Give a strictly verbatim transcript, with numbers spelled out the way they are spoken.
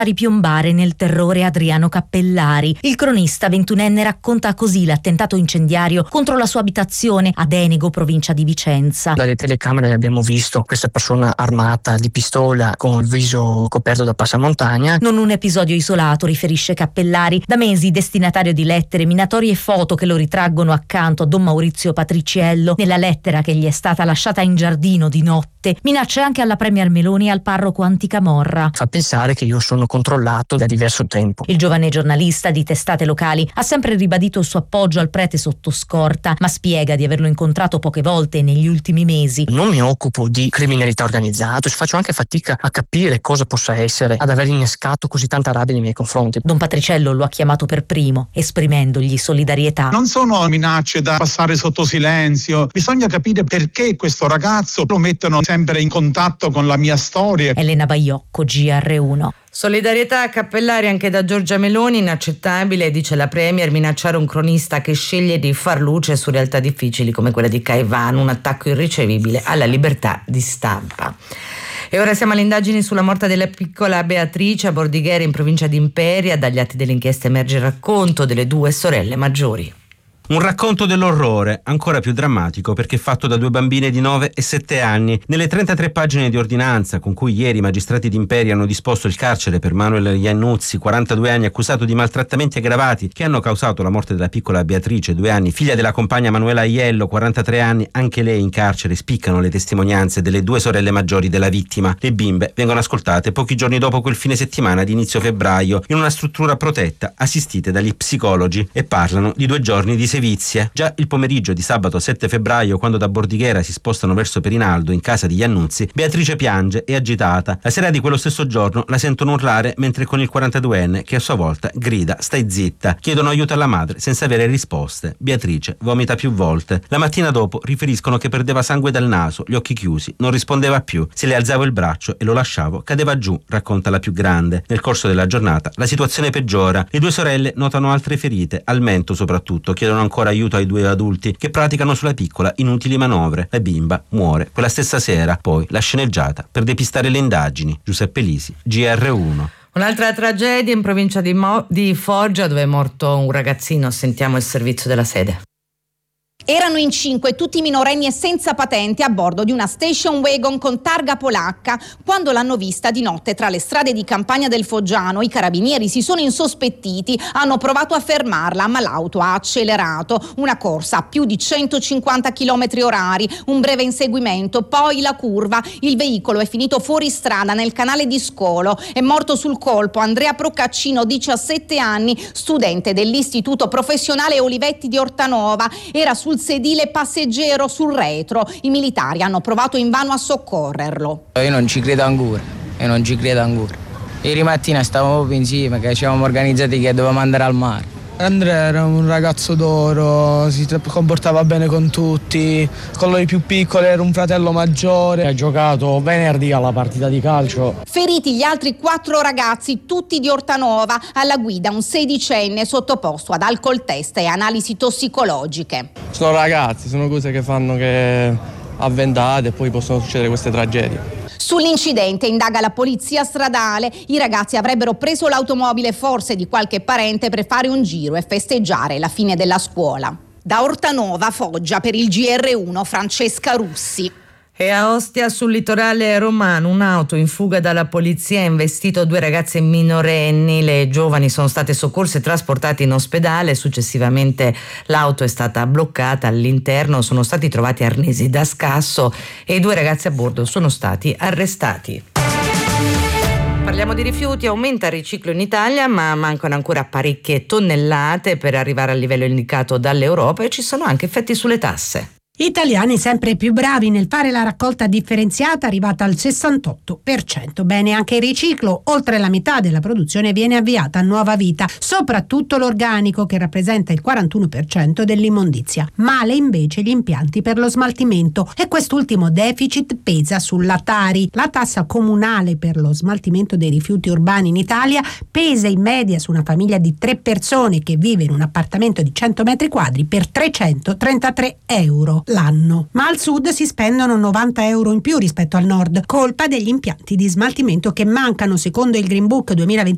A ripiombare nel terrore Adriano Cappellari. Il cronista ventunenne racconta così l'attentato incendiario contro la sua abitazione ad Enego, provincia di Vicenza. Dalle telecamere abbiamo visto questa persona armata di pistola con il viso coperto da passamontagna. Non un episodio isolato, riferisce Cappellari, da mesi destinatario di lettere, minatorie e foto che lo ritraggono accanto a Don Maurizio Patriciello. Nella lettera che gli è stata lasciata in giardino di notte, minacce anche alla premier Meloni e al parroco Anticamorra. Fa pensare che io sono controllato da diverso tempo. Il giovane giornalista di testate locali ha sempre ribadito il suo appoggio al prete sotto scorta, ma spiega di averlo incontrato poche volte negli ultimi mesi. Non mi occupo di criminalità organizzata, faccio anche fatica a capire cosa possa essere ad aver innescato così tanta rabbia nei miei confronti. Don Patriciello lo ha chiamato per primo, esprimendogli solidarietà. Non sono minacce da passare sotto silenzio, bisogna capire perché questo ragazzo lo mettono sempre in contatto con la mia storia. Elena Baiocco, G R uno. Solidarietà a Cappellari anche da Giorgia Meloni. Inaccettabile, dice la premier, minacciare un cronista che sceglie di far luce su realtà difficili come quella di Caivano, un attacco irricevibile alla libertà di stampa. E ora siamo alle indagini sulla morte della piccola Beatrice a Bordighera in provincia di Imperia. Dagli atti dell'inchiesta emerge il racconto delle due sorelle maggiori. Un racconto dell'orrore, ancora più drammatico perché fatto da due bambine di nove e sette anni. Nelle trentatré pagine di ordinanza con cui ieri i magistrati d'Imperia hanno disposto il carcere per Manuel Iannuzzi, quarantadue anni, accusato di maltrattamenti aggravati che hanno causato la morte della piccola Beatrice, due anni, figlia della compagna Manuela Aiello, quarantatré anni, anche lei in carcere, spiccano le testimonianze delle due sorelle maggiori della vittima. Le bimbe vengono ascoltate pochi giorni dopo quel fine settimana di inizio febbraio in una struttura protetta, assistite dagli psicologi, e parlano di due giorni di sevizie. Già il pomeriggio di sabato sette febbraio, quando da Bordighera si spostano verso Perinaldo in casa di Iannuzzi, Beatrice piange e agitata. La sera di quello stesso giorno la sentono urlare mentre con il quarantaduenne, che a sua volta grida "stai zitta". Chiedono aiuto alla madre senza avere risposte. Beatrice vomita più volte. La mattina dopo riferiscono che perdeva sangue dal naso, gli occhi chiusi, non rispondeva più. Se le alzavo il braccio e lo lasciavo cadeva giù, racconta la più grande. Nel corso della giornata la situazione peggiora. Le due sorelle notano altre ferite, al mento soprattutto, chiedono ancora aiuto ai due adulti che praticano sulla piccola inutili manovre. La bimba muore quella stessa sera. Poi la sceneggiata per depistare le indagini. Giuseppe Lisi, G R uno. Un'altra tragedia in provincia di, Mo- di Foggia, dove è morto un ragazzino. Sentiamo il servizio della sede. Erano in cinque, tutti minorenni e senza patente, a bordo di una station wagon con targa polacca. Quando l'hanno vista di notte tra le strade di Campagna del Foggiano, i carabinieri si sono insospettiti, hanno provato a fermarla, ma l'auto ha accelerato. Una corsa a più di centocinquanta chilometri orari, un breve inseguimento, poi la curva. Il veicolo è finito fuori strada nel canale di Scolo. È morto sul colpo Andrea Procaccino, diciassette anni, studente dell'Istituto Professionale Olivetti di Ortanova. Era sul sedile passeggero sul retro. I militari hanno provato invano a soccorrerlo. Io non ci credo ancora, io non ci credo ancora. Ieri mattina stavamo proprio insieme, che ci avevamo organizzati che dovevamo andare al mare. Andrea era un ragazzo d'oro, si comportava bene con tutti, con noi più piccoli era un fratello maggiore. Ha giocato venerdì alla partita di calcio. Feriti gli altri quattro ragazzi, tutti di Ortanova, alla guida un sedicenne sottoposto ad alcol test e analisi tossicologiche. Sono ragazzi, sono cose che fanno che avventate e poi possono succedere queste tragedie. Sull'incidente indaga la polizia stradale. I ragazzi avrebbero preso l'automobile forse di qualche parente per fare un giro e festeggiare la fine della scuola. Da Ortanova, Foggia, per il G R uno, Francesca Russi. E a Ostia, sul litorale romano, un'auto in fuga dalla polizia ha investito due ragazze minorenni. Le giovani sono state soccorse e trasportate in ospedale. Successivamente l'auto è stata bloccata. All'interno sono stati trovati arnesi da scasso e i due ragazzi a bordo sono stati arrestati. Parliamo di rifiuti, aumenta il riciclo in Italia, ma mancano ancora parecchie tonnellate per arrivare al livello indicato dall'Europa e ci sono anche effetti sulle tasse. Italiani sempre più bravi nel fare la raccolta differenziata, arrivata al sessantotto per cento. Bene anche il riciclo, oltre la metà della produzione viene avviata a nuova vita, soprattutto l'organico che rappresenta il quarantuno per cento dell'immondizia. Male invece gli impianti per lo smaltimento e quest'ultimo deficit pesa sulla Tari. La tassa comunale per lo smaltimento dei rifiuti urbani in Italia pesa in media su una famiglia di tre persone che vive in un appartamento di cento metri quadri per trecentotrentatré euro l'anno. Ma al sud si spendono novanta euro in più rispetto al nord, colpa degli impianti di smaltimento che mancano secondo il Green Book duemilaventitré